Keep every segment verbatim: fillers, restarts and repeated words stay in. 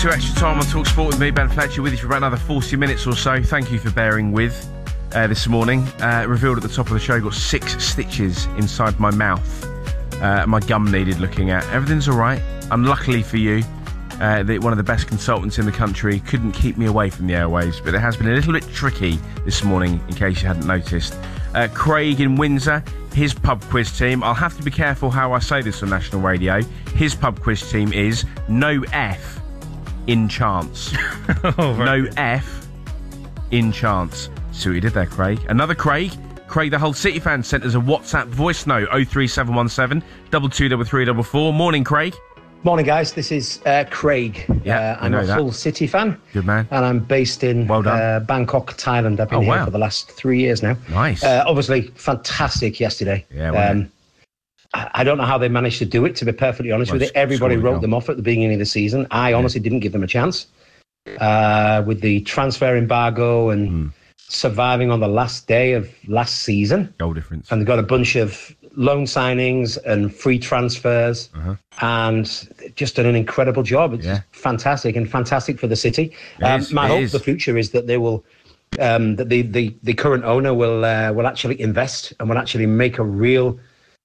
to Extra Time on TalkSport with me, Ben Fletcher, with you for about another forty minutes or so. Thank you for bearing with uh, this morning. Uh, revealed at the top of the show, got six stitches inside my mouth. Uh, my gum needed looking at. Everything's all right. Unluckily for you, uh, the, one of the best consultants in the country couldn't keep me away from the airwaves, but it has been a little bit tricky this morning, in case you hadn't noticed. Uh, Craig in Windsor, his pub quiz team. I'll have to be careful how I say this on national radio. His pub quiz team is no F in chance. oh, no good. F in chance. See what you did there, Craig. Another Craig. Craig, the whole City fan, sent us a WhatsApp voice note, oh three seven one seven, two two three three four four. Morning, Craig. Morning, guys. This is uh, Craig. Yeah, uh, I'm a that. full City fan. Good man. And I'm based in well uh, Bangkok, Thailand. I've been oh, here wow. for the last three years now. Nice. Uh, obviously, fantastic yesterday. Yeah, um, I, I don't know how they managed to do it, to be perfectly honest well, with you. Everybody wrote on. them off at the beginning of the season. I honestly yeah. didn't give them a chance. Uh, with the transfer embargo and mm. surviving on the last day of last season. Goal difference. And they got a bunch of loan signings and free transfers uh-huh. and just done an incredible job. It's yeah. fantastic and fantastic for the city. Um, is, my hope is. for the future is that they will, um, that the, the, the current owner will uh, will actually invest and will actually make a real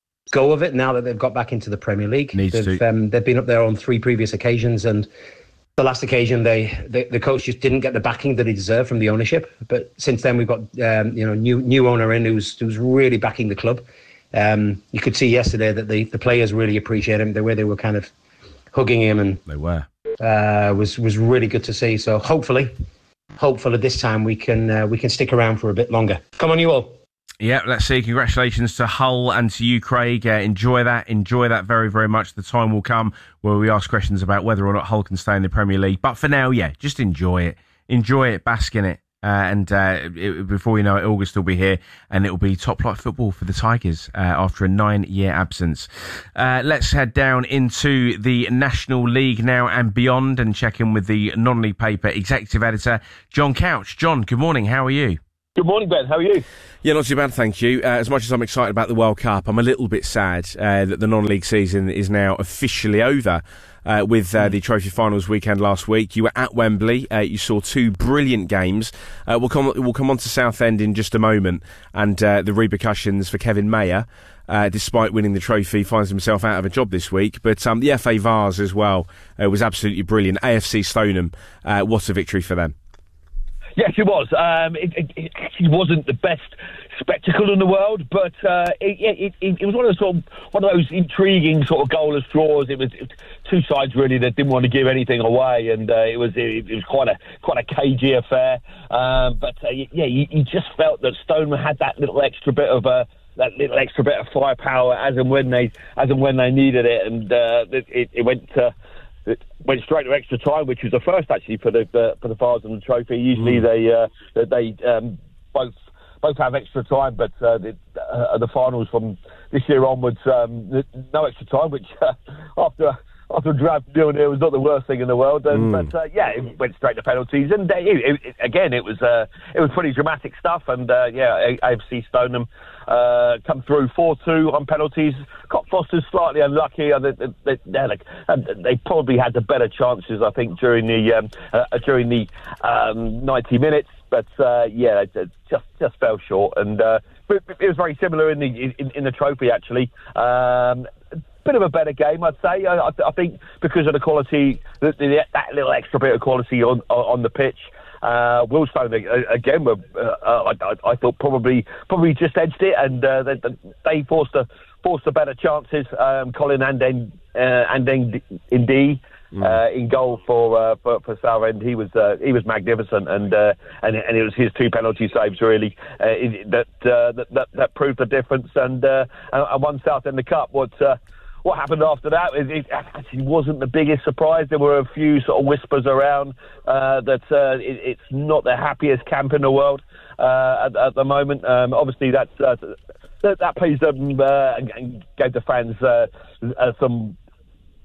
go of it now that they've got back into the Premier League. Needs they've, to. Um, they've been up there on three previous occasions, and the last occasion they the, the coach just didn't get the backing that he deserved from the ownership. But since then we've got um, you know new new owner in who's who's really backing the club. Um, you could see yesterday that the, the players really appreciate him. The way they were kind of hugging him, and they were uh, was was really good to see. So hopefully, hopefully this time we can uh, we can stick around for a bit longer. Come on, you all. Yeah, let's see. Congratulations to Hull and to you, Craig. Uh, enjoy that. Enjoy that very, very much. The time will come where we ask questions about whether or not Hull can stay in the Premier League. But for now, yeah, just enjoy it. Enjoy it. Bask in it. Uh, and uh, it, before you know it, August will be here, and it will be top flight football for the Tigers uh, after a nine-year absence. Uh, let's head down into the National League now and beyond, and check in with the non-league paper executive editor, John Couch. John, good morning. How are you? Good morning, Ben. How are you? Yeah, not too bad, thank you. Uh, as much as I'm excited about the World Cup, I'm a little bit sad uh, that the non-league season is now officially over. Uh, with uh, the Trophy Finals weekend last week, you were at Wembley. Uh, you saw two brilliant games. Uh, we'll come we'll come on to Southend in just a moment, and uh, the repercussions for Kevin Mayer, uh, despite winning the trophy, finds himself out of a job this week. But um, the F A Vase as well uh, was absolutely brilliant. A F C Stoneham, uh, what a victory for them. Yes, it was. Um, it, it, it actually wasn't the best spectacle in the world, but uh, it, it, it, it was one of those sort of one of those intriguing sort of goalless draws. It was, it was two sides really that didn't want to give anything away, and uh, it was it, it was quite a quite a cagey affair. Um, but uh, yeah, you, you just felt that Stoneham had that little extra bit of uh, that little extra bit of firepower as and when they as and when they needed it, and uh, it, it went. Uh, It went straight to extra time, which was the first actually for the uh, for the Vase and the trophy. Usually mm. they uh, they um, both both have extra time, but uh, the, uh, the finals from this year onwards, um, no extra time. Which uh, after after a drab nil nil was not the worst thing in the world. And, mm. But uh, yeah, it went straight to penalties, and uh, it, it, again it was uh, it was pretty dramatic stuff. And uh, yeah, A F C Stoneham uh, come through four two on penalties. Cop Foster's slightly unlucky. They, they, they, like, they probably had the better chances, I think, during the um, uh, during the um, ninety minutes. But uh, yeah, it just just fell short, and uh, it, it was very similar in the in, in the trophy actually. Um, bit of a better game, I'd say. I, I think because of the quality, the, the, that little extra bit of quality on on the pitch. Uh, Willstone again were, uh, I, I thought probably probably just edged it, and uh, they, they forced a forced a better chances. Um, Colin Andeng uh, Andeng Ndidi mm. uh, in goal for uh, for, for Southend. He was uh, he was magnificent, and uh, and and it was his two penalty saves really uh, that, uh, that that that proved the difference, and uh, and won Southend the cup. What uh, What happened after that, it, it actually wasn't the biggest surprise. There were a few sort of whispers around uh, that uh, it, it's not the happiest camp in the world uh, at, at the moment. Um, obviously, that's, uh, that, that pleased them uh, and gave the fans uh, uh, some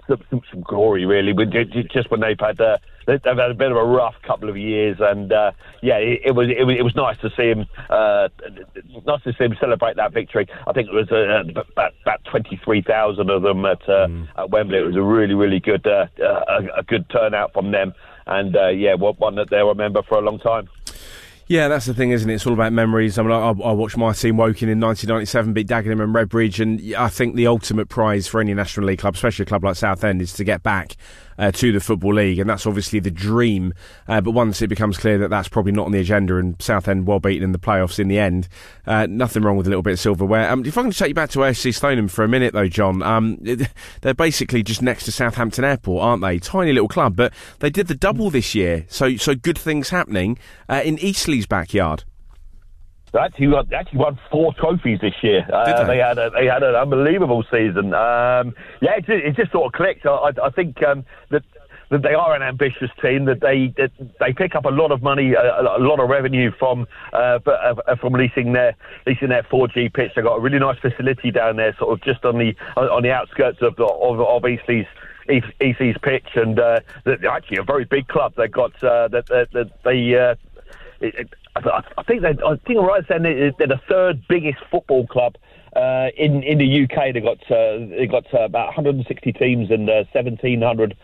some, some, some glory really, but just when they've had uh, they've had a bit of a rough couple of years, and uh, yeah, it, it was it was it was nice to see him uh, nice to see him celebrate that victory. I think it was uh, about, about twenty-three thousand of them at uh, mm. at Wembley. It was a really really good uh, a, a good turnout from them, and uh, yeah, one that they'll remember for a long time. Yeah, that's the thing, isn't it? It's all about memories. I mean, I, I watched my team Woking in nineteen ninety-seven beat Dagenham and Redbridge, and I think the ultimate prize for any National League club, especially a club like Southend, is to get back uh, to the Football League, and that's obviously the dream. Uh, but once it becomes clear that that's probably not on the agenda, and Southend well beaten in the playoffs in the end, uh, nothing wrong with a little bit of silverware. Um, if I can just take you back to A F C Stoneham for a minute, though, John, um, they're basically just next to Southampton Airport, aren't they? Tiny little club, but they did the double this year, so so good things happening uh, in Eastleigh's backyard. They actually won, actually won four trophies this year. Uh, they? they had a, they had an unbelievable season. Um, yeah, it, it just sort of clicked. I, I think um, that that they are an ambitious team. That they that they pick up a lot of money, a, a lot of revenue from uh, from leasing their leasing their four G pitch. They've got a really nice facility down there, sort of just on the on the outskirts of of, of Eastleigh's. Eastleigh's pitch, and uh, they're actually a very big club. They've got uh, that they. they, they uh, it, it, I think they, I think I'm right saying they're the third biggest football club uh, in in the U K. They got uh, they got uh, about one hundred sixty teams and uh, seventeen hundred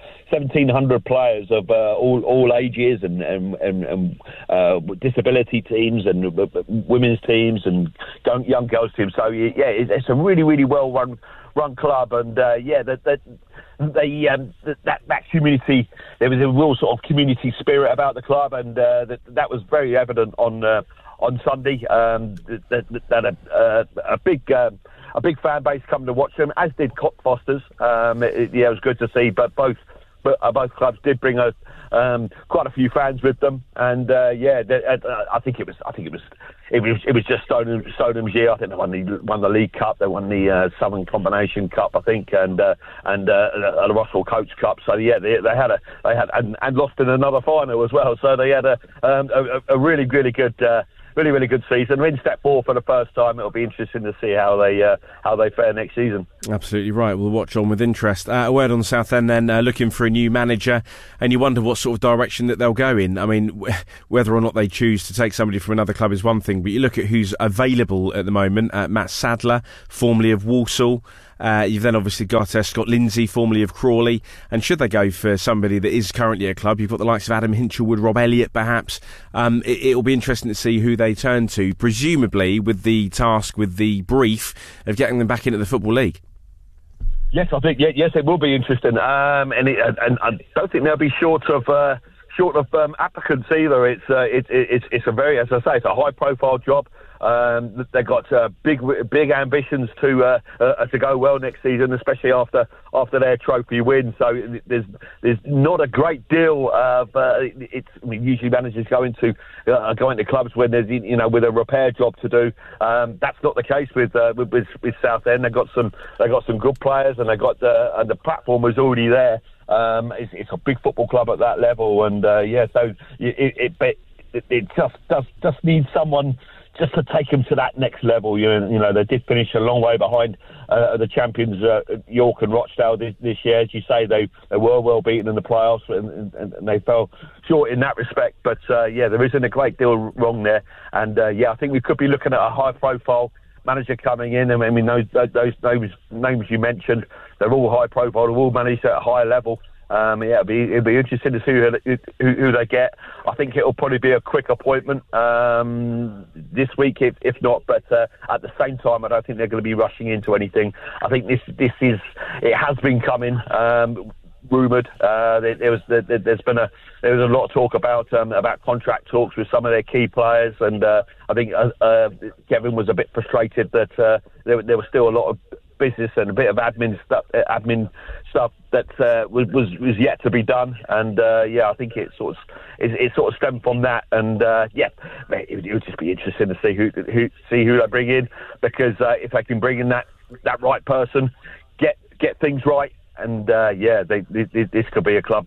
players of uh, all all ages and and, and, and uh, disability teams and uh, women's teams and young girls teams. So yeah, it's a really really well run run club, and uh, yeah, that that. They um, that that community, there was a real sort of community spirit about the club, and uh, that that was very evident on uh, on Sunday. Um, that that a, a, a big uh, a big fan base come to watch them, as did Cockfosters. Um, it, yeah, it was good to see, but both but uh, both clubs did bring a um, quite a few fans with them, and uh, yeah, they, uh, I think it was I think it was. It was it was just Stoneham, Stoneham's year. I think they won the won the League Cup. They won the uh, Southern Combination Cup, I think, and uh, and uh, the Russell Coach Cup. So yeah, they, they had a they had and, and lost in another final as well. So they had a um, a, a really really good. Uh, Really, really good season. They're in step four for the first time. It'll be interesting to see how they uh, how they fare next season. Absolutely right. We'll watch on with interest. Uh, a word on Southend then, uh, looking for a new manager, and you wonder what sort of direction that they'll go in. I mean, w- whether or not they choose to take somebody from another club is one thing, but you look at who's available at the moment. Uh, Matt Sadler, formerly of Walsall. Uh, you've then obviously got uh, Scott Lindsay, formerly of Crawley. And should they go for somebody that is currently at a club, you've got the likes of Adam Hinchelwood, Rob Elliott, perhaps. Um, it, it'll be interesting to see who they turn to, presumably with the task, with the brief of getting them back into the Football League. Yes, I think yeah, yes, it will be interesting, um, and, it, and I don't think they'll be short of uh, short of um, applicants either. It's uh, it, it, it's it's a very, as I say, it's a high-profile job. Um, they've got uh, big, big ambitions to uh, uh, to go well next season, especially after after their trophy win. So there's there's not a great deal of. Uh, it's I mean, usually managers go into uh, go into clubs when there's you know with a repair job to do. Um, that's not the case with uh, with, with Southend. They've got some they got some good players, and they got uh, and the platform was already there. Um, it's, it's a big football club at that level, and uh, yeah, so it it, it it just just just needs someone just to take them to that next level. You know, you know they did finish a long way behind uh, the champions uh, York and Rochdale this, this year. As you say, they, they were well beaten in the playoffs, and, and, and they fell short in that respect. But uh, yeah, there isn't a great deal wrong there, and uh, yeah, I think we could be looking at a high-profile manager coming in. I mean, those those names names you mentioned, they're all high-profile. They're all managed at a high level. Um, yeah, it'll be, it'll be interesting to see who, who, who they get. I think it'll probably be a quick appointment um, this week, if, if not. But uh, at the same time, I don't think they're going to be rushing into anything. I think this this is it has been coming. Um, rumoured. Uh, there, there was there, there's been a there was a lot of talk about um, about contract talks with some of their key players, and uh, I think uh, uh, Kevin was a bit frustrated that uh, there, there was still a lot of business and a bit of admin stuff, admin stuff that uh, was, was was yet to be done, and uh, yeah, I think it sort of it, it sort of stemmed from that, and uh, yeah, it would, it would just be interesting to see who who see who they bring in, because uh, if they can bring in that that right person, get get things right, and uh, yeah, they, they, this could be a club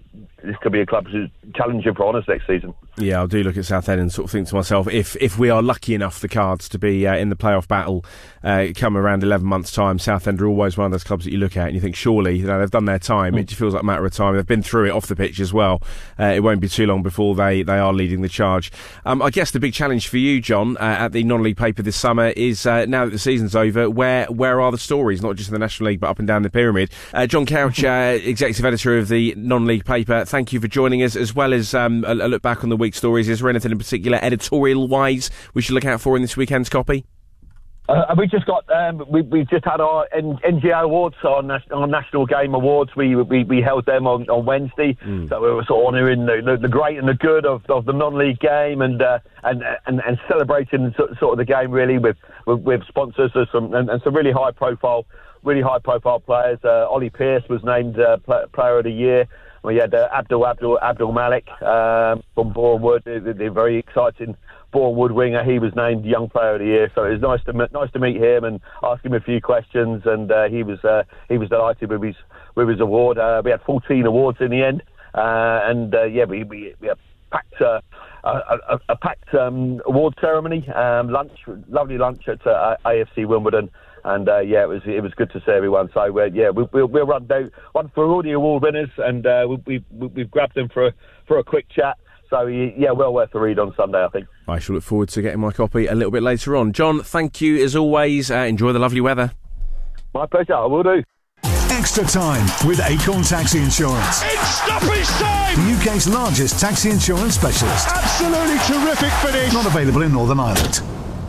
this could be a club who's challenging for honours next season. Yeah, I'll do look at Southend and sort of think to myself, if if we are lucky enough, the cards, to be uh, in the playoff battle uh, come around eleven months' time, Southend are always one of those clubs that you look at and you think, surely, you know, they've done their time. Mm. It just feels like a matter of time. They've been through it off the pitch as well. Uh, it won't be too long before they, they are leading the charge. Um, I guess the big challenge for you, John, uh, at the non-league paper this summer is, uh, now that the season's over, where where are the stories, not just in the National League, but up and down the pyramid? Uh, John Couch, uh, Executive Editor of the non-league paper, thank you for joining us, as well as um, a, a look back on the week's stories. Is there anything in particular, editorial-wise, we should look out for in this weekend's copy? Uh, we just got um, we we just had our N- NGA awards, our, nas- our National Game Awards. We we, we held them on, on Wednesday, mm. so we were sort of honouring the, the, the great and the good of, of the non-league game, and uh, and, and and celebrating sort, sort of the game really with with, with sponsors and some and, and some really high profile, really high profile players. Uh, Ollie Pearce was named uh, play, Player of the Year. We had uh, Abdul Abdul Abdul Malik um, from Boreham Wood, the, the very exciting Boreham Wood winger. He was named Young Player of the Year, so it was nice to nice to meet him and ask him a few questions. And uh, he was uh, he was delighted with his with his award. Uh, we had fourteen awards in the end, uh, and uh, yeah, we we, we had packed uh, a, a, a packed um, award ceremony, um, lunch, lovely lunch at uh, A F C Wimbledon. And uh, yeah, it was it was good to see everyone. So uh, yeah, we, we'll we'll run down one for all the award winners, and uh, we, we we've grabbed them for a, for a quick chat. So yeah, well worth a read on Sunday, I think. I shall look forward to getting my copy a little bit later on. John, thank you as always. Uh, enjoy the lovely weather. My pleasure. I will do. Extra time with Acorn Taxi Insurance. It's stoppage time! The U K's largest taxi insurance specialist. Absolutely terrific finish. Not available in Northern Ireland.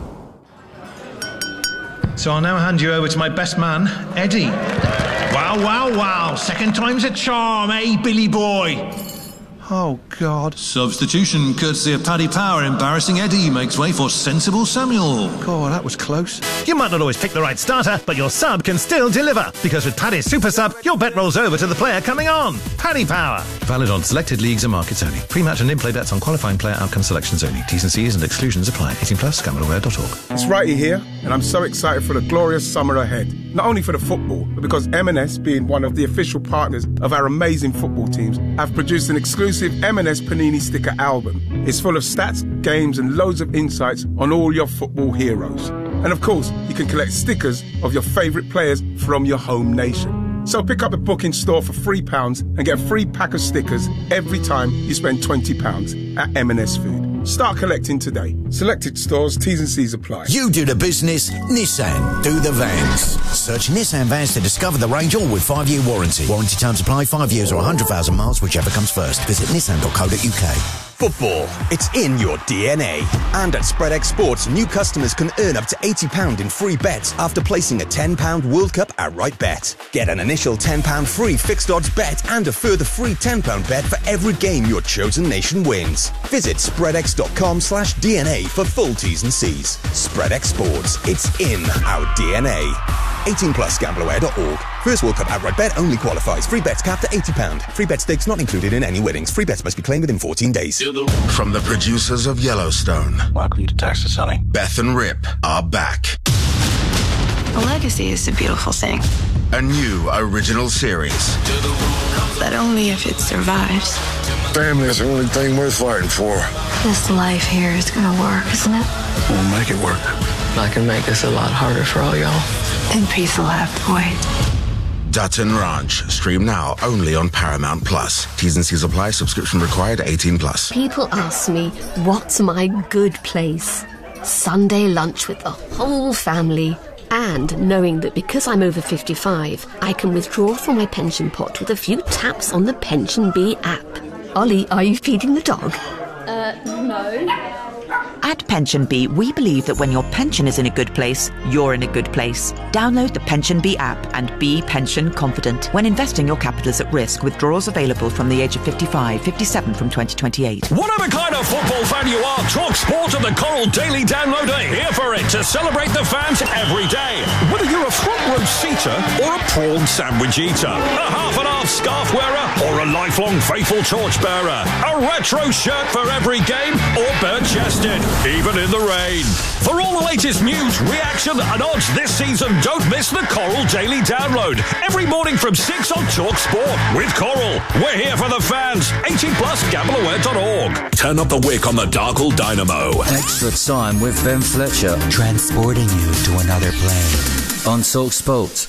So I'll now hand you over to my best man, Eddie. Wow, wow, wow. Second time's a charm, eh, Billy boy? Oh, God. Substitution courtesy of Paddy Power. Embarrassing Eddie makes way for sensible Samuel. God, that was close. You might not always pick the right starter, but your sub can still deliver. Because with Paddy's Super Sub, your bet rolls over to the player coming on. Paddy Power. Valid on selected leagues and markets only. Pre-match and in-play bets on qualifying player outcome selections only. T's and C's and exclusions apply. eighteen plus, gamble aware dot org. It's Righty here, and I'm so excited for the glorious summer ahead. Not only for the football, but because M and S, being one of the official partners of our amazing football teams, have produced an exclusive M and S Panini sticker album. It's full of stats, games, and loads of insights on all your football heroes. And of course, you can collect stickers of your favourite players from your home nation. So pick up the book in store for three pounds and get a free pack of stickers every time you spend twenty pounds at M and S Food. Start collecting today. Selected stores, T's and C's apply. You do the business, Nissan do the vans. Search Nissan Vans to discover the range, all with five-year warranty. Warranty terms apply, five years or one hundred thousand miles, whichever comes first. Visit nissan dot co dot u k. Football, it's in your D N A. And at SpreadX Sports, new customers can earn up to eighty pounds in free bets after placing a ten pounds World Cup outright bet. Get an initial ten pounds free fixed odds bet and a further free ten pounds bet for every game your chosen nation wins. Visit spreadx dot com slash D N A for full T's and C's. SpreadX Sports, it's in our D N A. eighteen plus, gamble aware dot org. First World Cup outright bet only qualifies. Free bets capped at eighty pounds. Free bet stakes not included in any winnings. Free bets must be claimed within fourteen days. From the producers of Yellowstone, welcome to Texas, Sonny. Beth and Rip are back. A legacy is a beautiful thing. A new original series. But only if it survives. Family is the only thing worth fighting for. This life here is gonna work, isn't it? We'll make it work. I can make this a lot harder for all y'all. And peace will have to wait. Dutton Ranch. Stream now only on Paramount Plus. T's and C's apply. Subscription required. eighteen plus. People ask me, what's my good place? Sunday lunch with the whole family. And knowing that because I'm over fifty-five, I can withdraw from my pension pot with a few taps on the Pension Bee app. Ollie, are you feeding the dog? Uh, no. At Pension Bee, we believe that when your pension is in a good place, you're in a good place. Download the Pension Bee app and be pension confident. When investing, your capital is at risk. Withdrawals available from the age of fifty-five, fifty-seven from twenty twenty-eight. Whatever kind of football fan you are, Talk Sport and the Coral Daily Download are here for it to celebrate the fans every day. Whether you're a front row seater or a prawn sandwich eater, a half and half scarf wearer or a lifelong faithful torch bearer, a retro shirt for every game or bare-chested. even in the rain. For all the latest news, reaction and odds this season, don't miss the Coral Daily Download. Every morning from six on Talk Sport with Coral. We're here for the fans. eighteen plus, gamble aware dot org. Turn up the wick on the Darkle Dynamo. Extra time with Ben Fletcher, transporting you to another plane on Talk Sport.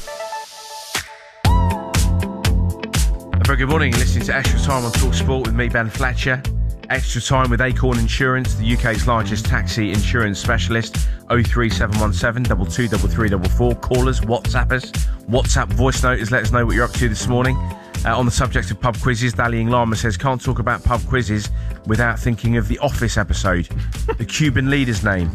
A very good morning. You're listening to Extra Time on Talk Sport with me, Ben Fletcher. Extra time with Acorn Insurance, the U K's largest taxi insurance specialist. oh three seven one seven, two two three three four four. Call us, WhatsApp us. WhatsApp voice note let us know what you're up to this morning. Uh, on the subject of pub quizzes, Dallying Lama says, can't talk about pub quizzes without thinking of the Office episode. The Cuban leader's name.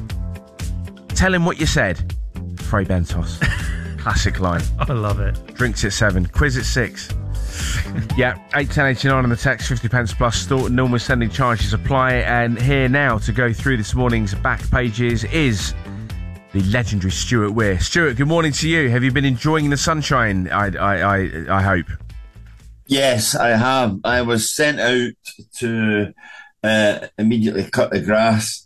Tell him what you said. Frey Bentos. Classic line. I love it. Drinks at seven, quiz at six. Yeah, eight ten eighty-nine on the text, fifty pence plus store. Normal sending charges apply. And here now to go through this morning's back pages is the legendary Stuart Weir. Stuart, good morning to you. Have you been enjoying the sunshine? I, I, I, I hope. Yes, I have. I was sent out to uh, immediately cut the grass.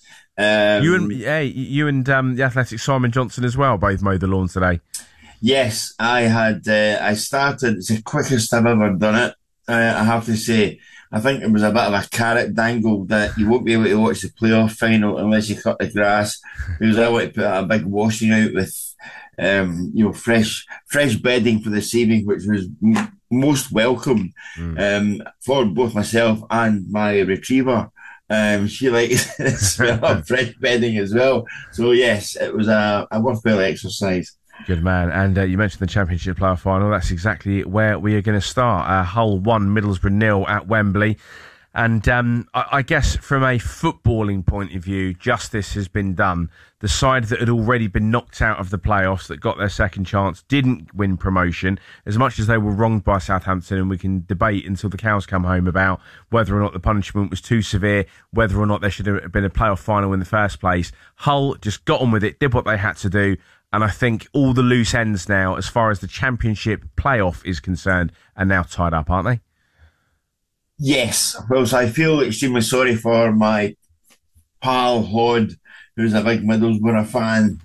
Um, you and hey, you and um, the Athletic Simon Johnson as well both mowed the lawn today. Yes, I had. Uh, I started. It's the quickest I've ever done it. Uh, I have to say. I think it was a bit of a carrot dangle that you won't be able to watch the playoff final unless you cut the grass. Because I want to put a big washing out with, um, you know, fresh fresh bedding for this evening, which was m- most welcome mm. um, for both myself and my retriever. Um, she likes the smell of fresh bedding as well. So yes, it was a, a worthwhile exercise. Good man. And uh, you mentioned the Championship playoff final. That's exactly where we are going to start. Uh, Hull one, Middlesbrough nil at Wembley. And um, I, I guess from a footballing point of view, justice has been done. The side that had already been knocked out of the playoffs, that got their second chance, didn't win promotion. As much as they were wronged by Southampton, and we can debate until the cows come home about whether or not the punishment was too severe, whether or not there should have been a playoff final in the first place. Hull just got on with it, did what they had to do. And I think all the loose ends now, as far as the Championship playoff is concerned, are now tied up, aren't they? Yes. Well, so I feel extremely sorry for my pal Hod, who's a big Middlesbrough fan,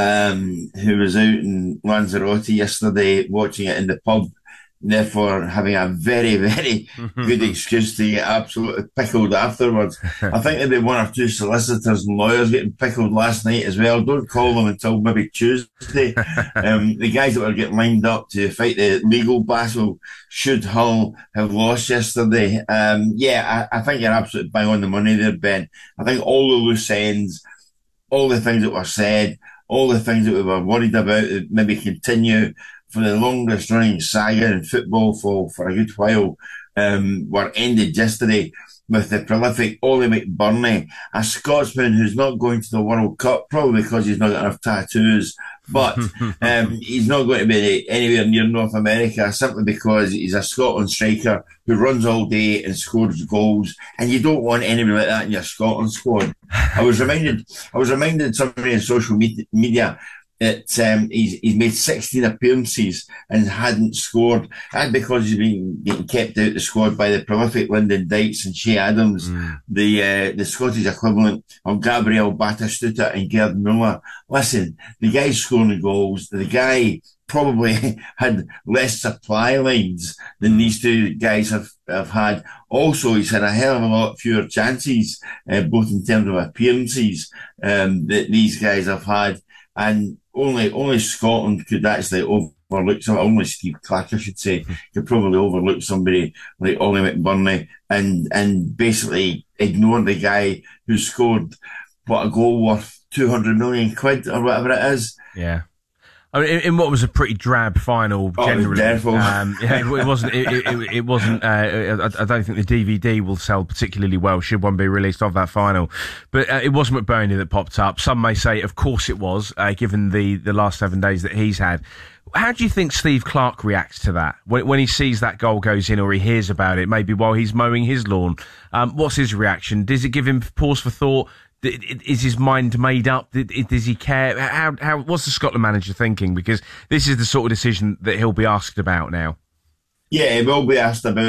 um, who was out in Lanzarote yesterday watching it in the pub, therefore having a very, very good excuse to get absolutely pickled afterwards. I think there'll be one or two solicitors and lawyers getting pickled last night as well. Don't call them until maybe Tuesday. um, the guys that were getting lined up to fight the legal battle should Hull have lost yesterday. Um, yeah, I, I think you're absolutely bang on the money there, Ben. I think all the loose ends, all the things that were said, all the things that we were worried about that maybe continue for the longest running saga in football for, for a good while, um, were ended yesterday with the prolific Ollie McBurney, a Scotsman who's not going to the World Cup, probably because he's not got enough tattoos, but um, he's not going to be anywhere near North America simply because he's a Scotland striker who runs all day and scores goals, and you don't want anybody like that in your Scotland squad. I was reminded, I was reminded somebody in social media that um, he's, he's made sixteen appearances and hadn't scored. And because he's been getting kept out of the squad by the prolific Lyndon Dykes and Shea Adams, mm. the uh, the Scottish equivalent of Gabriel Batistuta and Gerd Muller. Listen, the guy's scoring the goals. The guy probably had less supply lines than these two guys have, have had. Also, he's had a hell of a lot fewer chances, uh, both in terms of appearances, um, that these guys have had. And only only Scotland could actually overlook some. Only Steve Clarke, I should say, could probably overlook somebody like Ollie McBurney and and basically ignore the guy who scored what a goal worth two hundred million quid or whatever it is. Yeah. I mean, in, in what was a pretty drab final, oh, generally. It was um, yeah, it, it wasn't. It, it, it wasn't. Uh, I, I don't think the D V D will sell particularly well. Should one be released of that final? But uh, it was McBurney that popped up. Some may say, of course, it was, uh, given the the last seven days that he's had. How do you think Steve Clarke reacts to that when when he sees that goal goes in or he hears about it? Maybe while he's mowing his lawn. Um, what's his reaction? Does it give him pause for thought? Is his mind made up? Does he care? How, how, what's the Scotland manager thinking? Because this is the sort of decision that he'll be asked about now. Yeah, he will be asked about it.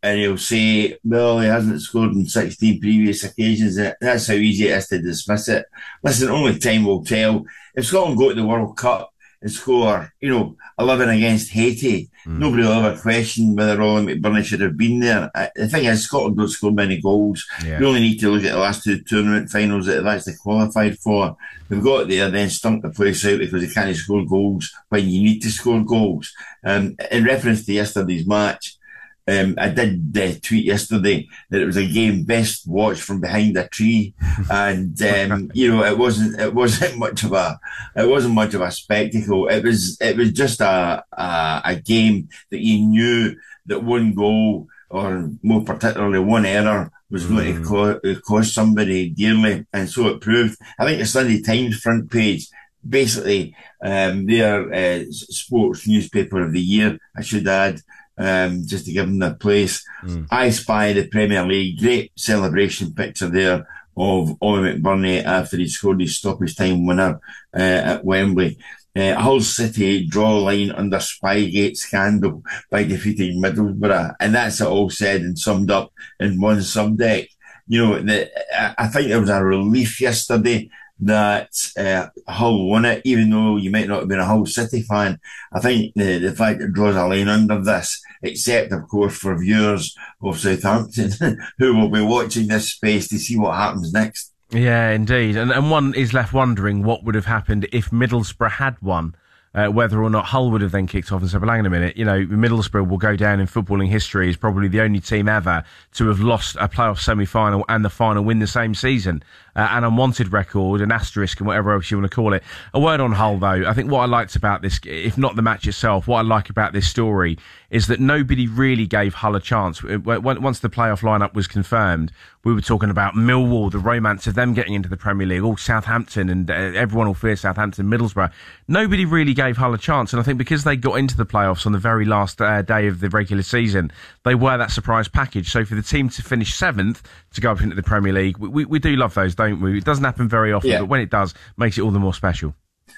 and he'll say, well, he hasn't scored in sixteen previous occasions. That's how easy it is to dismiss it. Listen, only time will tell. If Scotland go to the World Cup and score, you know, eleven against Haiti, mm. nobody will ever question whether Roland McBurnie should have been there. The thing is, Scotland don't score many goals. Yeah. You only need to look at the last two tournament finals that they've actually qualified for. They've got there, then stunk the place out because they can't score goals when you need to score goals. Um, in reference to yesterday's match, Um, I did uh, tweet yesterday that it was a game best watched from behind a tree, and um, you know it wasn't it wasn't much of a it wasn't much of a spectacle. It was it was just a a, a game that you knew that one goal, or more particularly one error, was mm. going to co- cost somebody dearly, and so it proved. I think the Sunday Times front page, basically um, their uh, sports newspaper of the year, I should add. Um, just to give them their place. Mm. I Spy the Premier League, great celebration picture there of Ollie McBurnie after he scored his stoppage time winner uh, at Wembley. Uh, Hull City draw line under Spygate scandal by defeating Middlesbrough, and that's it all said and summed up in one subdeck. You know, the, I think there was a relief yesterday that uh, Hull won it, even though you might not have been a Hull City fan. I think the, the fact it draws a line under this, except of course for viewers of Southampton who will be watching this space to see what happens next. Yeah, indeed. And, and one is left wondering what would have happened if Middlesbrough had won. Uh, whether or not Hull would have then kicked off and said, well, hang on a minute, you know, Middlesbrough will go down in footballing history as probably the only team ever to have lost a playoff semi-final and the final win the same season. Uh, an unwanted record, an asterisk, and whatever else you want to call it. A word on Hull, though. I think what I liked about this, if not the match itself, what I like about this story is that nobody really gave Hull a chance. Once the playoff lineup was confirmed, we were talking about Millwall, the romance of them getting into the Premier League, all Southampton, and uh, everyone will fear Southampton, Middlesbrough. Nobody really gave Hull a chance, and I think because they got into the playoffs on the very last uh, day of the regular season, they were that surprise package. So for the team to finish seventh, to go up into the Premier League, we, we, we do love those, don't we? It doesn't happen very often, yeah. But when it does, makes it all the more special.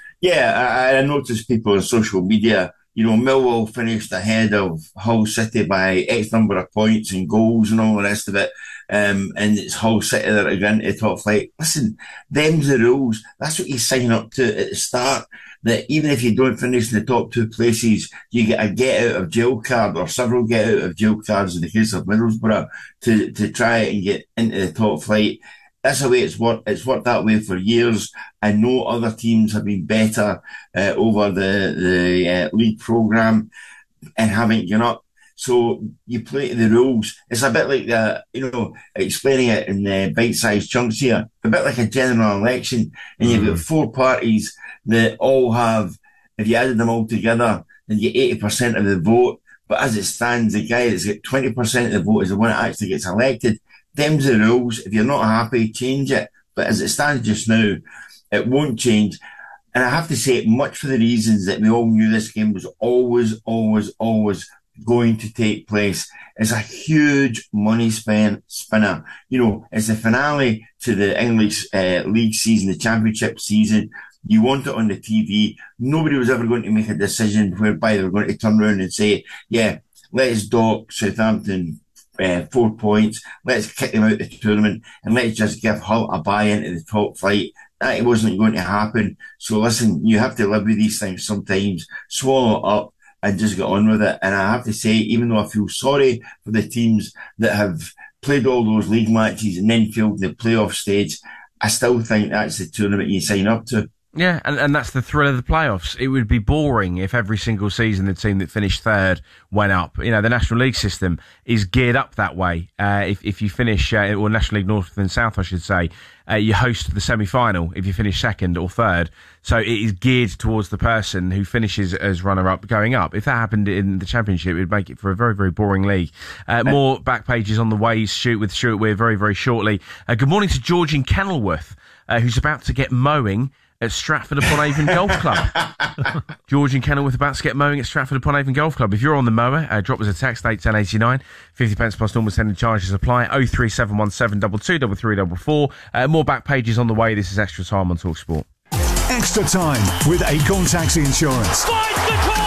Yeah, I, I noticed people on social media, you know, Millwall finished ahead of Hull City by X number of points and goals and all the rest of it. Um, and it's Hull City that are going to the top flight. Listen, them's the rules. That's what you sign up to at the start. That even if you don't finish in the top two places, you get a get out of jail card or several get out of jail cards in the case of Middlesbrough to, to try and get into the top flight. That's the way it's worked. It's worked that way for years. I know other teams have been better uh, over the the uh, league programme and haven't gone up. So you play to the rules. It's a bit like the, you know, explaining it in uh, bite-sized chunks here. A bit like a general election, and you've got four parties that all have, if you added them all together, then you get eighty percent of the vote. But as it stands, the guy that's got twenty percent of the vote is the one that actually gets elected. Them's the rules. If you're not happy, change it. But as it stands just now, it won't change. And I have to say, much for the reasons that we all knew this game was always, always, always going to take place. It's a huge money spend spinner. You know, it's the finale to the English uh, league season, the championship season. You want it on the T V. Nobody was ever going to make a decision whereby they were going to turn around and say, yeah, let's dock Southampton Uh, four points, let's kick them out of the tournament, and let's just give Hull a buy into the top flight. That wasn't going to happen. So listen, you have to live with these things sometimes, swallow it up, and just get on with it. And I have to say, even though I feel sorry for the teams that have played all those league matches and then failed the playoff stage, I still think that's the tournament you sign up to. Yeah, and, and that's the thrill of the playoffs. It would be boring if every single season the team that finished third went up. You know, the National League system is geared up that way. Uh, if, if you finish, uh, or National League North and South, I should say, uh, you host the semi-final if you finish second or third. So it is geared towards the person who finishes as runner-up going up. If that happened in the Championship, it would make it for a very, very boring league. Uh, more back pages on the way, shoot with Stuart Weir very, very shortly. Uh, good morning to George in Kenilworth, uh, who's about to get mowing at Stratford-upon-Avon Golf Club. George in Kenilworth about to get mowing at Stratford-upon-Avon Golf Club. If you're on the mower, uh, drop us a text, eight ten eighty-nine. fifty pence plus normal standing charges apply. oh three seven one seven two two three three four four. Uh, more back pages on the way. This is Extra Time on TalkSport. Extra Time with Acorn Taxi Insurance. Finds the corner!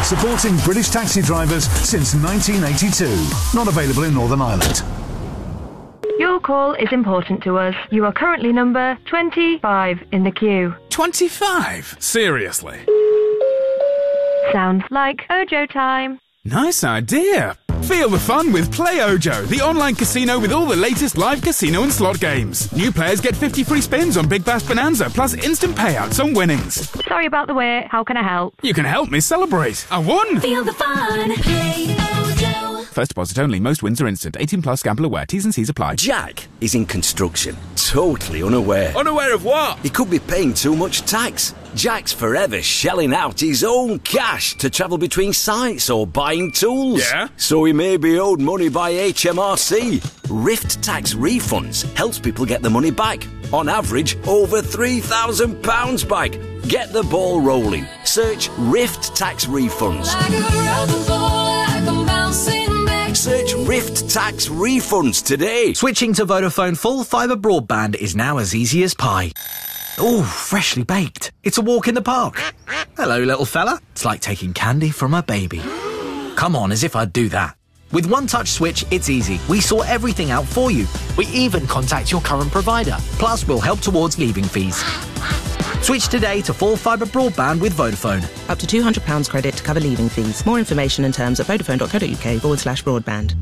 supporting British taxi drivers since nineteen eighty-two. Not available in Northern Ireland. Your call is important to us. You are currently number twenty-five in the queue. twenty-five? Seriously? Sounds like Ojo time. Nice idea. Feel the fun with Play Ojo, the online casino with all the latest live casino and slot games. New players get fifty free spins on Big Bash Bonanza, plus instant payouts on winnings. Sorry about the wait. How can I help? You can help me celebrate. I won! Feel the fun. Play Ojo. First deposit only. Most wins are instant. eighteen plus. Gamble aware. T's and C's apply. Jack is in construction. Totally unaware. Unaware of what? He could be paying too much tax. Jack's forever shelling out his own cash to travel between sites or buying tools. Yeah? So he may be owed money by H M R C. Rift Tax Refunds helps people get the money back. On average, over three thousand pounds back. Get the ball rolling. Search Rift Tax Refunds. Search Rift Tax Refunds today. Switching to Vodafone full fibre broadband is now as easy as pie. Ooh, freshly baked. It's a walk in the park. Hello, little fella. It's like taking candy from a baby. Come on, as if I'd do that. With One Touch Switch, it's easy. We sort everything out for you. We even contact your current provider. Plus, we'll help towards leaving fees. Switch today to full fibre broadband with Vodafone. Up to two hundred pounds credit to cover leaving fees. More information and terms at vodafone.co.uk forward slash broadband.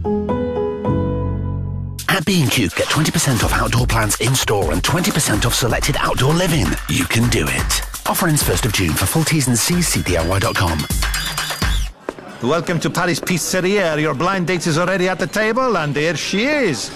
At B and Q, get twenty percent off outdoor plants in-store and twenty percent off selected outdoor living. You can do it. Offer ends first of June. For full T's and C's, see D I Y dot com. Welcome to Paris Pizzeria. Your blind date is already at the table, and here she is.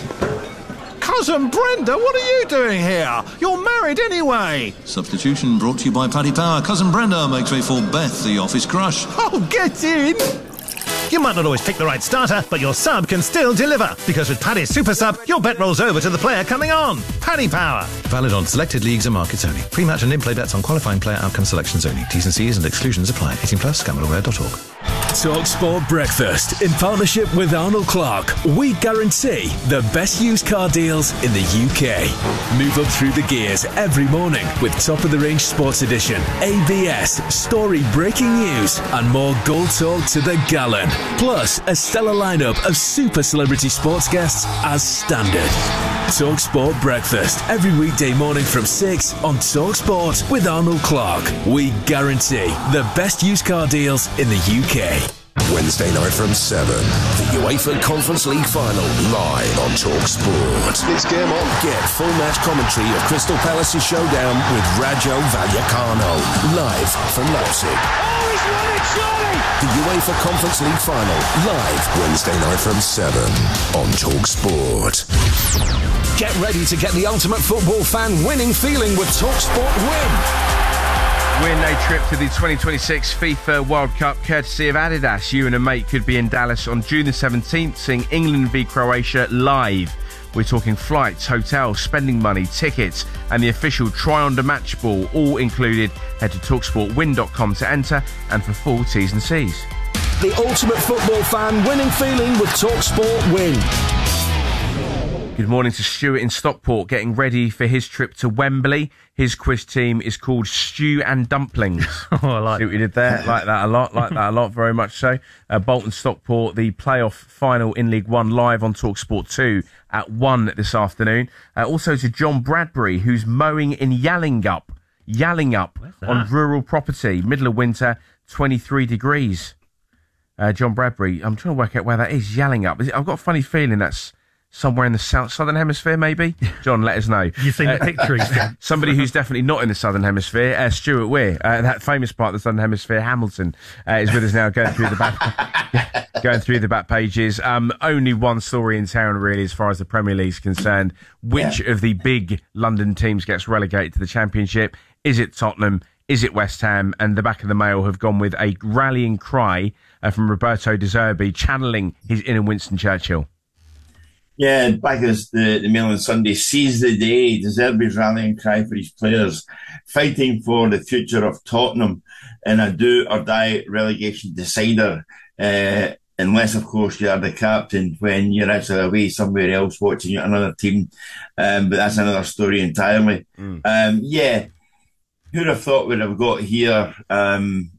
Cousin Brenda, what are you doing here? You're married anyway. Substitution brought to you by Paddy Power. Cousin Brenda makes way for Beth, the office crush. Oh, get in. You might not always pick the right starter, but your sub can still deliver. Because with Paddy's Super Sub, your bet rolls over to the player coming on. Paddy Power. Valid on selected leagues and markets only. Pre-match and in-play bets on qualifying player outcome selections only. T's and C's and exclusions apply. eighteen plus. gamble aware dot org. Talk Sport Breakfast in partnership with Arnold Clark. We guarantee the best used car deals in the U K. Move up through the gears every morning with top of the range sports edition, A B S, story breaking news, and more goal talk to the gallon. Plus a stellar lineup of super celebrity sports guests as standard. Talk Sport Breakfast every weekday morning from six on Talk Sport with Arnold Clark. We guarantee the best used car deals in the U K. Wednesday night from seven, the UEFA Conference League final live on Talk Sport. It's game on. Get full match commentary of Crystal Palace's showdown with Rajo Vallecano live from Leipzig. Oh, he's won it, surely! The UEFA Conference League final live Wednesday night from seven on Talk Sport. Get ready to get the ultimate football fan winning feeling with Talk Sport Win. Win a trip to the twenty twenty-six FIFA World Cup courtesy of Adidas. You and a mate could be in Dallas on June the seventeenth seeing England v Croatia live. We're talking flights, hotels, spending money, tickets and the official Try On The Match Ball all included. Head to talk sport win dot com to enter and for full T's and C's. The ultimate football fan winning feeling with Talk Sport Win. Good morning to Stuart in Stockport, getting ready for his trip to Wembley. His quiz team is called Stew and Dumplings. Oh, I like See what you did there? Like that a lot, like that a lot, very much so. Uh, Bolton Stockport, the playoff final in League One, live on TalkSport two at one this afternoon. Uh, also to John Bradbury, who's mowing in Yallingup. Yallingup on rural property, middle of winter, twenty-three degrees. Uh, John Bradbury, I'm trying to work out where that is, Yallingup. Is it, I've got a funny feeling that's somewhere in the south, southern hemisphere, maybe? John, let us know. You've seen the uh, pictures. Somebody who's definitely not in the southern hemisphere, uh, Stuart Weir, uh, that famous part of the southern hemisphere, Hamilton, uh, is with us now, going through the back, going through the back pages. Um, only one story in town, really, as far as the Premier League's concerned. Which yeah. of the big London teams gets relegated to the Championship? Is it Tottenham? Is it West Ham? And the back of the Mail have gone with a rallying cry uh, from Roberto De Zerbi, channeling his inner Winston Churchill. Yeah, back as the, the Mail on Sunday, seize the day, De Zerbi's rallying cry for his players, fighting for the future of Tottenham in a do-or-die relegation decider, uh, unless, of course, you are the captain when you're actually away somewhere else watching another team. Um, but that's another story entirely. Mm. Um, yeah, who'd have thought we'd have got here um,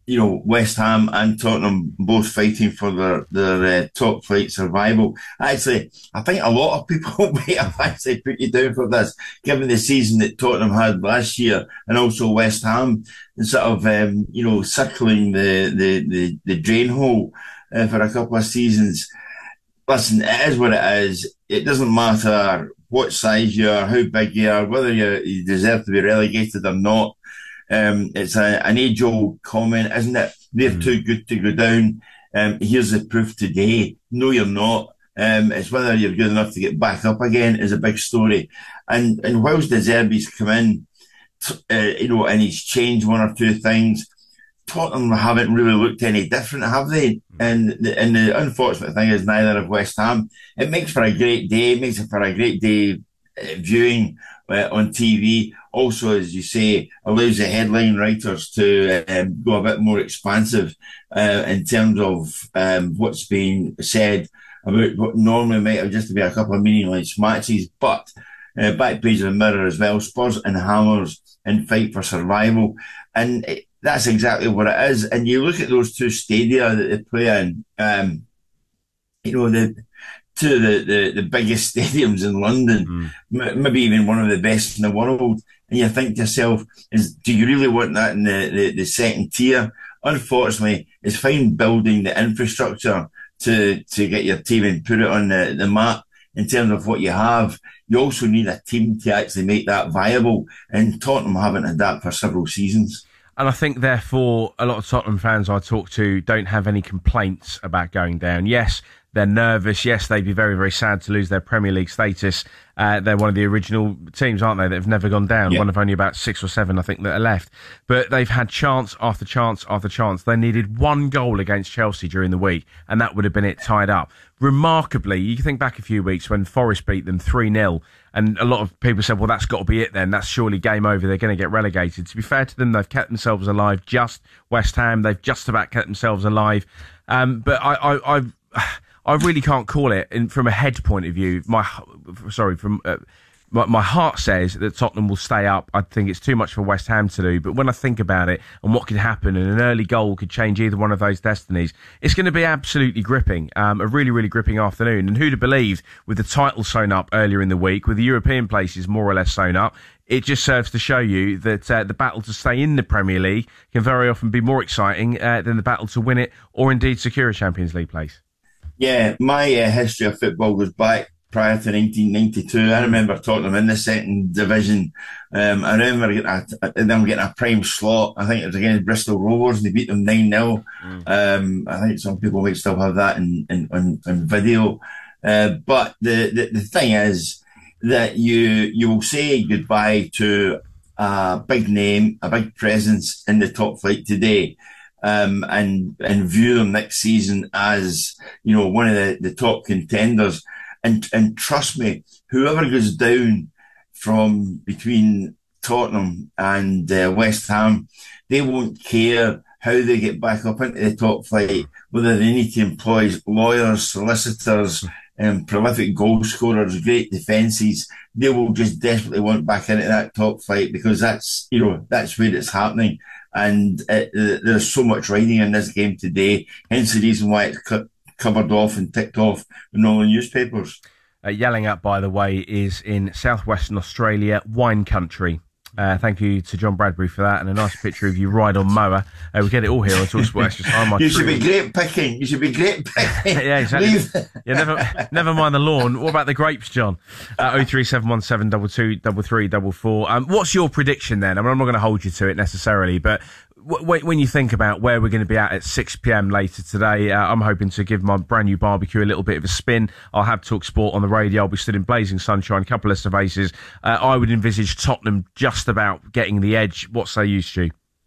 you know, West Ham and Tottenham both fighting for their, their uh, top flight survival. Actually, I think a lot of people may have actually put you down for this, given the season that Tottenham had last year, and also West Ham, and sort of, um, you know, circling the, the, the, the drain hole uh, for a couple of seasons. Listen, it is what it is. It doesn't matter what size you are, how big you are, whether you, you deserve to be relegated or not. Um, it's a, an age-old comment, isn't it? They're mm. too good to go down. Um, here's the proof today. No, you're not. Um, it's whether you're good enough to get back up again is a big story. And and whilst De Zerbi's come in, t- uh, you know, and he's changed one or two things, Tottenham haven't really looked any different, have they? And the, and the unfortunate thing is neither have West Ham. It makes for a great day. It makes it for a great day uh, viewing uh, on T V. Also, as you say, allows the headline writers to um, go a bit more expansive uh, in terms of um, what's being said about what normally might have just to be a couple of meaningless matches. But uh, back page of the Mirror as well, Spurs and Hammers in fight for survival. And it, that's exactly what it is. And you look at those two stadia that they play in, um, you know, the two of the, the, the biggest stadiums in London, mm. m- maybe even one of the best in the world. And you think to yourself, is, do you really want that in the, the, the second tier? Unfortunately, it's fine building the infrastructure to, to get your team and put it on the, the map in terms of what you have. You also need a team to actually make that viable. And Tottenham haven't had that for several seasons. And I think, therefore, a lot of Tottenham fans I talk to don't have any complaints about going down. Yes, they're nervous. Yes, they'd be very, very sad to lose their Premier League status. Uh, they're one of the original teams, aren't they, that have never gone down. Yeah. One of only about six or seven, I think, that are left. But they've had chance after chance after chance. They needed one goal against Chelsea during the week, and that would have been it tied up. Remarkably, you think back a few weeks when Forest beat them three nil, and a lot of people said, well, that's got to be it then. That's surely game over. They're going to get relegated. To be fair to them, they've kept themselves alive. Just West Ham, they've just about kept themselves alive. Um, but I... I, I I really can't call it in, from a head point of view. My sorry, from uh, my, my heart says that Tottenham will stay up. I think it's too much for West Ham to do. But when I think about it and what could happen, and an early goal could change either one of those destinies, it's going to be absolutely gripping. Um, a really, really gripping afternoon. And who'd have believed, with the title sewn up earlier in the week, with the European places more or less sewn up, it just serves to show you that uh, the battle to stay in the Premier League can very often be more exciting uh, than the battle to win it, or indeed secure a Champions League place. Yeah, my uh, history of football goes back prior to nineteen ninety-two. I remember Tottenham in the second division. Um, I remember getting a, them getting a prime slot. I think it was against Bristol Rovers, and they beat them nine nil. Mm. Um, I think some people might still have that in, in, in, in video. Uh, but the, the, the thing is that you, you will say goodbye to a big name, a big presence in the top flight today. Um, and, and view them next season as, you know, one of the, the top contenders. And, and trust me, whoever goes down from between Tottenham and uh, West Ham, they won't care how they get back up into the top flight, whether they need to employ lawyers, solicitors, um, prolific goal scorers, great defences. They will just desperately want back into that top flight because that's, you know, that's where it's happening. And it, uh, there's so much riding in this game today, hence the reason why it's co- covered off and ticked off in all the newspapers. Uh, yelling up, by the way, is in southwestern Australia, wine country. Uh, thank you to John Bradbury for that, and a nice picture of you ride on mower. Uh, we get it all here on Talksport Extra Time. You should be great picking. You should be great picking. Yeah, exactly. yeah, never, never mind the lawn. What about the grapes, John? Uh, oh three seven one seven two two three three four four. Um, what's your prediction then? I mean, I'm not going to hold you to it necessarily, but w- when you think about where we're going to be at at six p.m. later today, uh, I'm hoping to give my brand new barbecue a little bit of a spin. I'll have Talksport on the radio. I'll be stood in blazing sunshine, a couple of cervezas. Uh, I would envisage Tottenham just about getting the edge. What say you, Stu?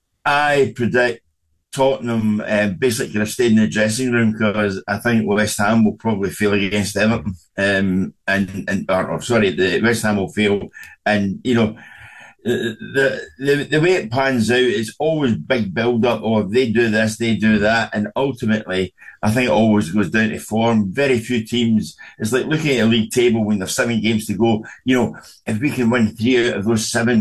I predict Tottenham uh, basically going to stay in the dressing room because I think West Ham will probably fail against Everton. Um, and, and or, or sorry, the West Ham will fail. And, you know, The, the the way it pans out, it's always big build-up, or they do this, they do that, and ultimately, I think it always goes down to form. Very few teams, it's like looking at a league table when there's seven games to go. You know, if we can win three out of those seven,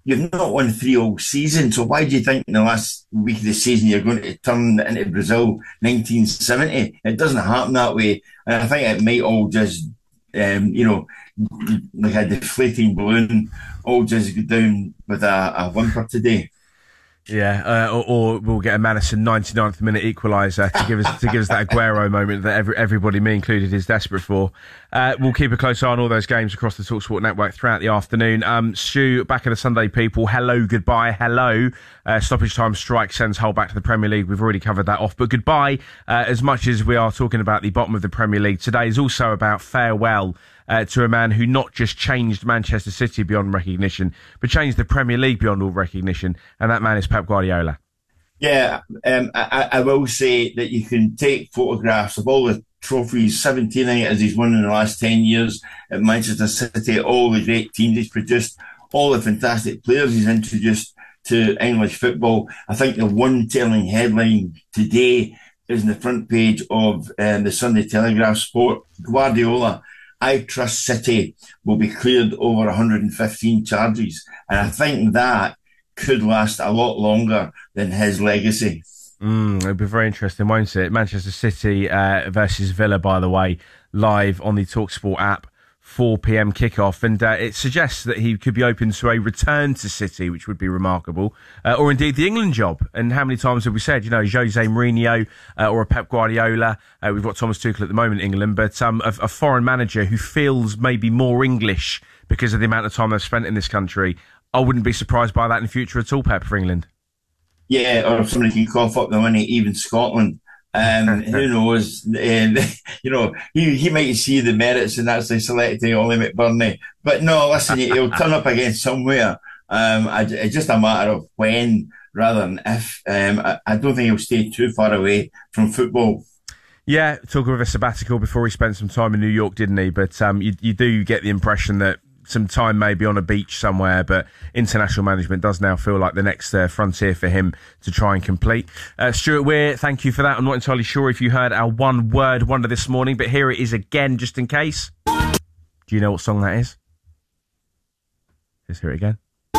you've not won three all season, so why do you think in the last week of the season you're going to turn into Brazil nineteen seventy? It doesn't happen that way. And I think it might all just, um, you know, like a deflating balloon, all just go down with a, a whimper today. Yeah, uh, or, or we'll get a Madison ninety-ninth minute equaliser to give us to give us that Aguero moment that every, everybody, me included, is desperate for. Uh, we'll keep a close eye on all those games across the TalkSport network throughout the afternoon. Um, Stu, back at the Sunday people. Hello, goodbye, hello. Uh, stoppage time strike sends Hull back to the Premier League. We've already covered that off, but goodbye. Uh, as much as we are talking about the bottom of the Premier League, today is also about farewell. Uh, to a man who not just changed Manchester City beyond recognition, but changed the Premier League beyond all recognition, and that man is Pep Guardiola. Yeah, um, I, I will say that you can take photographs of all the trophies, seventeen as he's won in the last ten years at Manchester City, all the great teams he's produced, all the fantastic players he's introduced to English football. I think the one telling headline today is in the front page of um, the Sunday Telegraph Sport. Guardiola, I trust City will be cleared over one hundred fifteen charges. And I think that could last a lot longer than his legacy. Mm, it'll be very interesting, won't it? Manchester City uh, versus Villa, by the way, live on the TalkSport app. four p.m. kickoff, and uh, it suggests that he could be open to a return to City, which would be remarkable, uh, or indeed the England job. And how many times have we said, you know, Jose Mourinho uh, or a Pep Guardiola? Uh, we've got Thomas Tuchel at the moment in England, but um, a, a foreign manager who feels maybe more English because of the amount of time they've spent in this country. I wouldn't be surprised by that in the future at all, Pep, for England. Yeah, or if somebody can cough up the money, even Scotland. Um, who knows? Um, you know, he, he might see the merits in actually selecting Ollie McBurney. But no, listen, he'll turn up again somewhere. Um, I, it's just a matter of when rather than if. Um, I, I don't think he'll stay too far away from football. Yeah, talking of a sabbatical before he spent some time in New York, didn't he? But um, you, you do get the impression that some time maybe on a beach somewhere, but international management does now feel like the next uh, frontier for him to try and complete. Uh, Stuart Weir, thank you for that. I'm not entirely sure if you heard our one word wonder this morning, but here it is again, just in case. Do you know what song that is? Let's hear it again.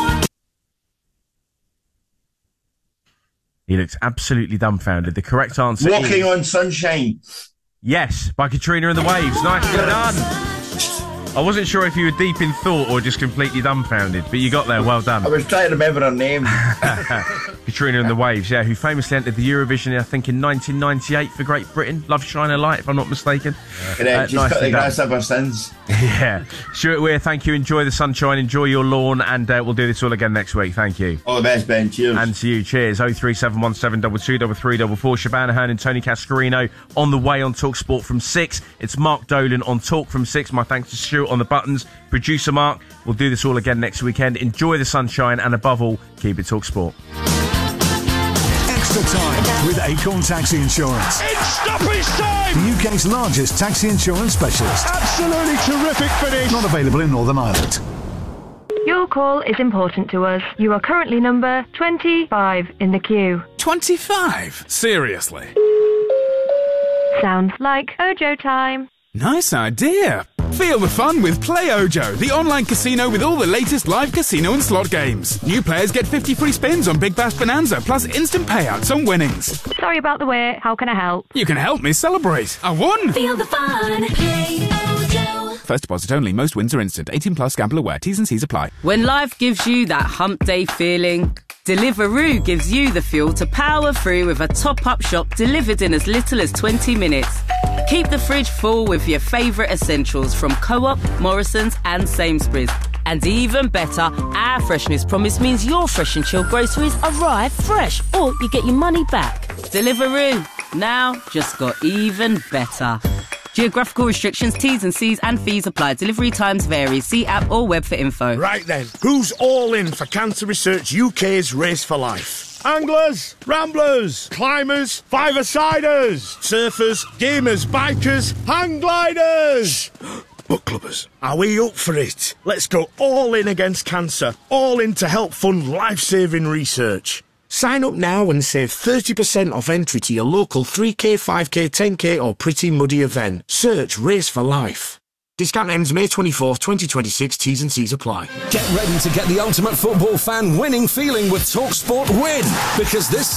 He looks absolutely dumbfounded. The correct answer Walking is... on Sunshine. Yes, by Katrina and the Waves. Nicely done. I wasn't sure if you were deep in thought or just completely dumbfounded, but you got there. Well done. I was trying to remember her name. Katrina and the Waves, yeah, who famously entered the Eurovision, I think, in nineteen ninety-eight for Great Britain. Love Shine a Light, if I'm not mistaken. Yeah, uh, she's got the grass up her sins. Yeah. Stuart Weir, thank you. Enjoy the sunshine, enjoy your lawn, and uh, we'll do this all again next week. Thank you. All the best, Ben. Cheers. And to you, cheers. oh three seven one seven two two three three four four. Shabana Hearn and Tony Cascarino on the way on TalkSport from six. It's Mark Dolan on Talk from six. My thanks to Stuart on the buttons. Producer Mark. We'll do this all again next weekend. Enjoy the sunshine, and above all, keep it TalkSport. Extra time with Acorn Taxi Insurance. It's stoppage time! The U K's largest taxi insurance specialist. Absolutely terrific finish! Not available in Northern Ireland. Your call is important to us. You are currently number twenty-five in the queue. twenty-five? Seriously? Sounds like Ojo time. Nice idea. Feel the fun with Play Ojo, the online casino with all the latest live casino and slot games. New players get fifty free spins on Big Bass Bonanza, plus instant payouts on winnings. Sorry about the wait. How can I help? You can help me celebrate. I won! Feel the fun. Play Ojo. First deposit only. Most wins are instant. eighteen plus. Gamble aware. T's and C's apply. When life gives you that hump day feeling, Deliveroo gives you the fuel to power through with a top-up shop delivered in as little as twenty minutes. Keep the fridge full with your favourite essentials from Co-op, Morrison's and Sainsbury's. And even better, our freshness promise means your fresh and chilled groceries arrive fresh, or you get your money back. Deliveroo, now just got even better. Geographical restrictions, T's and C's and fees apply. Delivery times vary. See app or web for info. Right then, who's all in for Cancer Research U K's Race for Life? Anglers, ramblers, climbers, five-a-siders, surfers, gamers, bikers, hang gliders, book clubbers. Are we up for it? Let's go all in against cancer, all in to help fund life-saving research. Sign up now and save thirty percent off entry to your local three K, five K, ten K or Pretty Muddy event. Search Race for Life. Discount ends May twenty-fourth, twenty twenty-six. T's and C's apply. Get ready to get the ultimate football fan winning feeling with TalkSport Win, because this